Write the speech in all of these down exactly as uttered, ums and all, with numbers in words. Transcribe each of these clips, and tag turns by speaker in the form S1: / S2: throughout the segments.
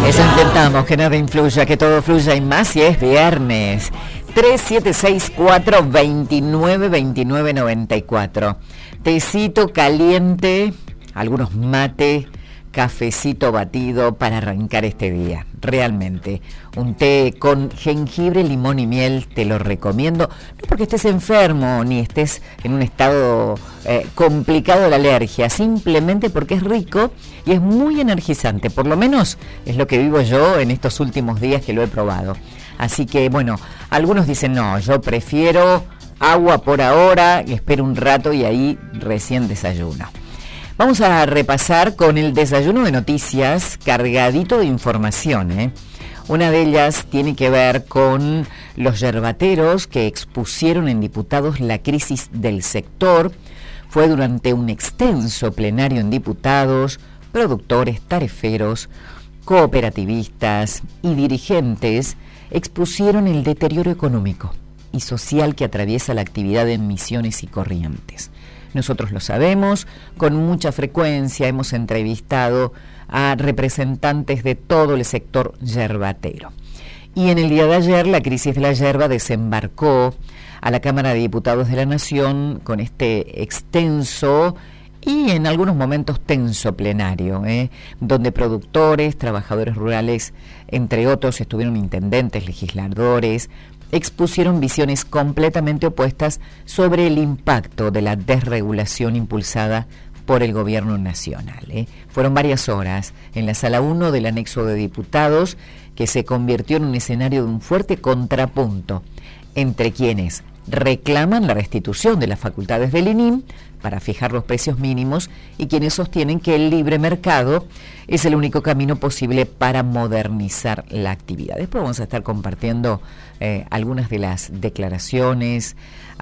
S1: Eso intentamos, que nada influya, que todo fluya y más si es viernes. tres siete seis cuatro dos nueve dos nueve nueve cuatro. Tecito caliente, algunos mate, cafecito batido para arrancar este día. Realmente, un té con jengibre, limón y miel te lo recomiendo. No porque estés enfermo ni estés en un estado eh, complicado de la alergia, simplemente porque es rico y es muy energizante. Por lo menos es lo que vivo yo en estos últimos días que lo he probado. Así que, bueno, algunos dicen, no, yo prefiero agua por ahora, espero un rato y ahí recién desayuno. Vamos a repasar con el desayuno de noticias cargadito de información, ¿eh? Una de ellas tiene que ver con los yerbateros que expusieron en diputados la crisis del sector. Fue durante un extenso plenario en diputados, productores, tareferos, cooperativistas y dirigentes expusieron el deterioro económico y social que atraviesa la actividad en Misiones y Corrientes. Nosotros lo sabemos, con mucha frecuencia hemos entrevistado a representantes de todo el sector yerbatero. Y en el día de ayer la crisis de la yerba desembarcó a la Cámara de Diputados de la Nación con este extenso y en algunos momentos tenso plenario, ¿eh? donde productores, trabajadores rurales, entre otros, estuvieron intendentes, legisladores, expusieron visiones completamente opuestas sobre el impacto de la desregulación impulsada por el gobierno nacional. ¿eh? Fueron varias horas en la sala uno del anexo de diputados que se convirtió en un escenario de un fuerte contrapunto entre quienes reclaman la restitución de las facultades del I N I M para fijar los precios mínimos y quienes sostienen que el libre mercado es el único camino posible para modernizar la actividad. Después vamos a estar compartiendo eh, algunas de las declaraciones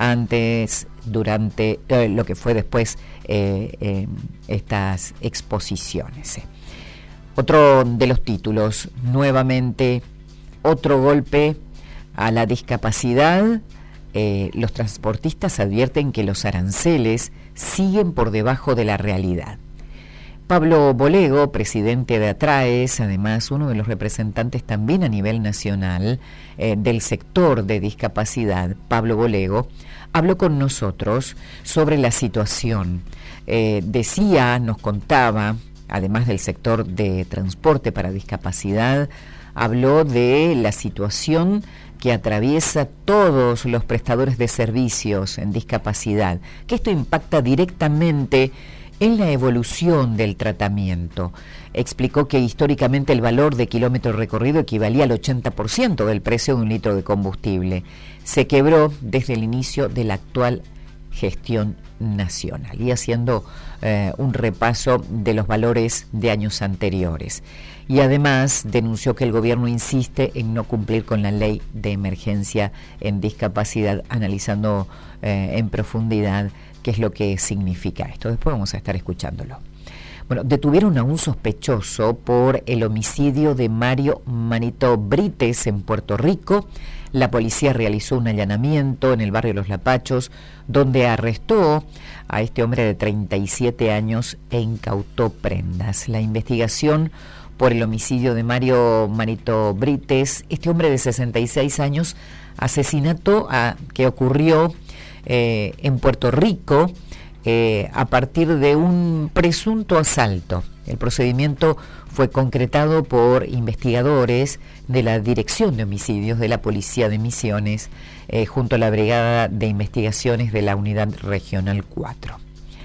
S1: antes, durante, eh, lo que fue después eh, eh, estas exposiciones. Eh. Otro de los títulos, nuevamente, otro golpe a la discapacidad. Eh, los transportistas advierten que los aranceles siguen por debajo de la realidad. Pablo Bolego, presidente de ATRAES, además uno de los representantes también a nivel nacional eh, del sector de discapacidad, Pablo Bolego, habló con nosotros sobre la situación. Eh, decía, nos contaba, además del sector de transporte para discapacidad, habló de la situación que atraviesa todos los prestadores de servicios en discapacidad, que esto impacta directamente en la evolución del tratamiento. Explicó que históricamente el valor de kilómetro recorrido equivalía al ochenta por ciento del precio de un litro de combustible. Se quebró desde el inicio de la actual gestión nacional y haciendo eh, un repaso de los valores de años anteriores. Y además denunció que el gobierno insiste en no cumplir con la ley de emergencia en discapacidad, analizando eh, en profundidad qué es lo que significa esto. Después vamos a estar escuchándolo. Bueno, detuvieron a un sospechoso por el homicidio de Mario Manito Brites en Puerto Rico. La policía realizó un allanamiento en el barrio Los Lapachos, donde arrestó a este hombre de treinta y siete años e incautó prendas. La investigación por el homicidio de Mario Manito Brites, este hombre de sesenta y seis años, asesinato a, que ocurrió eh, en Puerto Rico eh, a partir de un presunto asalto. El procedimiento fue concretado por investigadores de la Dirección de Homicidios de la Policía de Misiones eh, junto a la Brigada de Investigaciones de la Unidad Regional cuatro.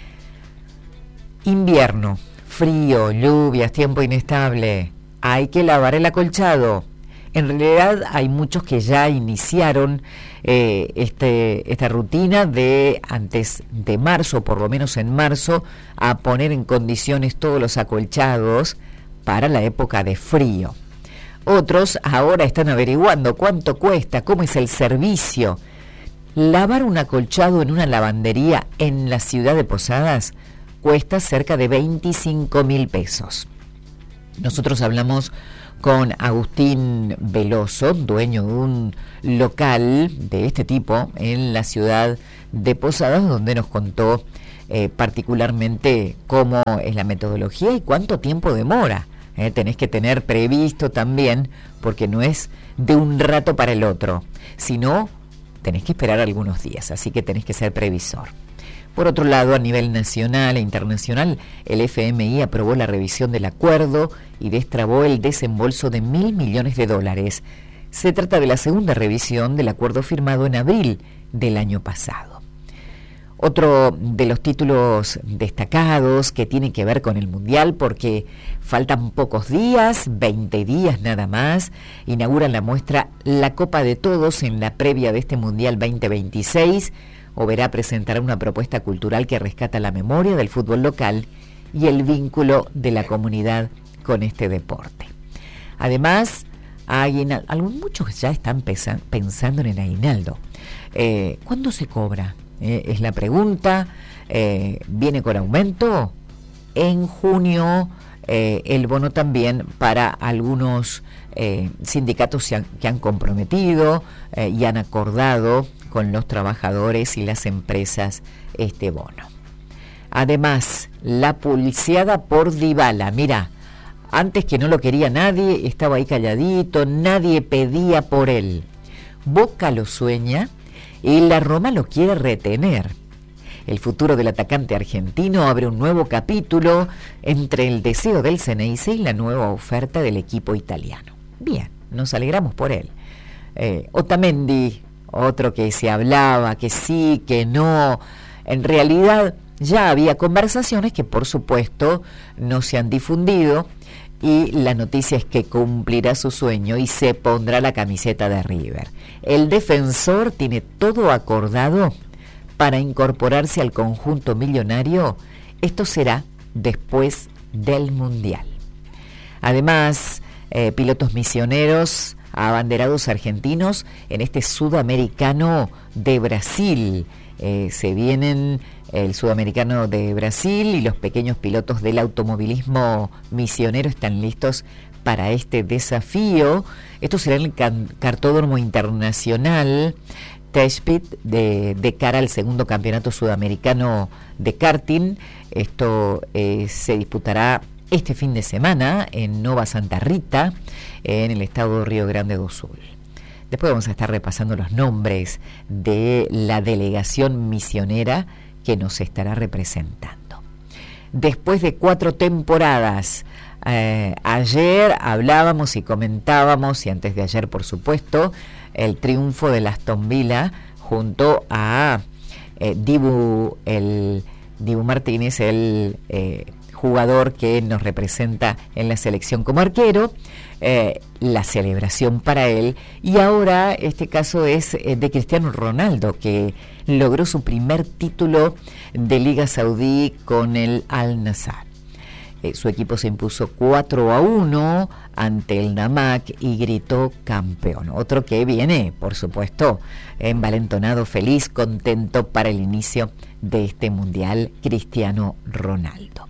S1: Invierno, frío, lluvias, tiempo inestable. Hay que lavar el acolchado. En realidad hay muchos que ya iniciaron eh, este, esta rutina de antes de marzo, por lo menos en marzo, a poner en condiciones todos los acolchados para la época de frío. Otros ahora están averiguando cuánto cuesta, cómo es el servicio. Lavar un acolchado en una lavandería en la ciudad de Posadas cuesta cerca de veinticinco mil pesos. Nosotros hablamos con Agustín Veloso, dueño de un local de este tipo en la ciudad de Posadas, donde nos contó eh, particularmente cómo es la metodología y cuánto tiempo demora Eh, tenés que tener previsto también, porque no es de un rato para el otro, sino tenés que esperar algunos días, así que tenés que ser previsor. Por otro lado, a nivel nacional e internacional, el F M I aprobó la revisión del acuerdo y destrabó el desembolso de mil millones de dólares. Se trata de la segunda revisión del acuerdo firmado en abril del año pasado. Otro de los títulos destacados que tiene que ver con el Mundial, porque faltan pocos días, veinte días nada más, inauguran la muestra La Copa de Todos en la previa de este Mundial veinte veintiséis. Oberá presentará una propuesta cultural que rescata la memoria del fútbol local y el vínculo de la comunidad con este deporte. Además, hay algún, muchos ya están pesa, pensando en el aguinaldo. Eh, ¿Cuándo se cobra? Eh, es la pregunta. Eh, ¿Viene con aumento? En junio, eh, el bono también para algunos eh, sindicatos se han, que han comprometido eh, y han acordado con los trabajadores y las empresas este bono. Además, la pulseada por Dybala, mira, antes que no lo quería nadie, estaba ahí calladito, nadie pedía por él. Boca lo sueña y la Roma lo quiere retener. El futuro del atacante argentino abre un nuevo capítulo entre el deseo del Ceneice y la nueva oferta del equipo italiano. Bien, nos alegramos por él. Eh, Otamendi, otro que se hablaba, que sí, que no. En realidad ya había conversaciones que por supuesto no se han difundido y la noticia es que cumplirá su sueño y se pondrá la camiseta de River. El defensor tiene todo acordado para incorporarse al conjunto millonario. Esto será después del Mundial. Además, eh, pilotos misioneros abanderados argentinos en este sudamericano de Brasil. Eh, se vienen el sudamericano de Brasil y los pequeños pilotos del automovilismo misionero están listos para este desafío. Esto será en el can- Cartódromo Internacional Tespit de, de cara al segundo campeonato sudamericano de karting. Esto eh, se disputará este fin de semana en Nova Santa Rita, en el estado de Río Grande do Sul. Después vamos a estar repasando los nombres de la delegación misionera que nos estará representando. Después de cuatro temporadas, eh, ayer hablábamos y comentábamos, y antes de ayer por supuesto, el triunfo de Aston Villa junto a eh, Dibu, el, Dibu Martínez, el eh, jugador que nos representa en la selección como arquero, eh, la celebración para él, y ahora este caso es eh, de Cristiano Ronaldo, que logró su primer título de Liga Saudí con el Al-Nassr. Eh, su equipo se impuso cuatro a uno ante el Namac y gritó campeón. Otro que viene, por supuesto, envalentonado, feliz, contento para el inicio de este Mundial, Cristiano Ronaldo.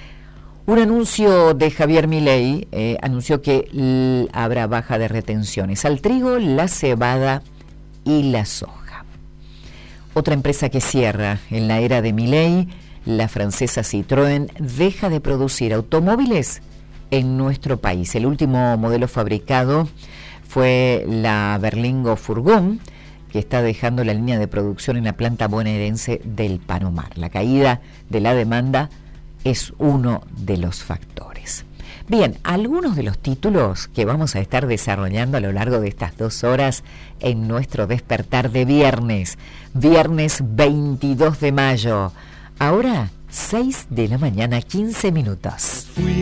S1: Un anuncio de Javier Milei eh, anunció que l- habrá baja de retenciones al trigo, la cebada y la soja. Otra empresa que cierra en la era de Milei, la francesa Citroën, deja de producir automóviles en nuestro país. El último modelo fabricado fue la Berlingo Furgón, que está dejando la línea de producción en la planta bonaerense del Palomar. La caída de la demanda es uno de los factores. Bien, algunos de los títulos que vamos a estar desarrollando a lo largo de estas dos horas en nuestro despertar de viernes, viernes veintidós de mayo. Ahora, seis de la mañana, quince minutos.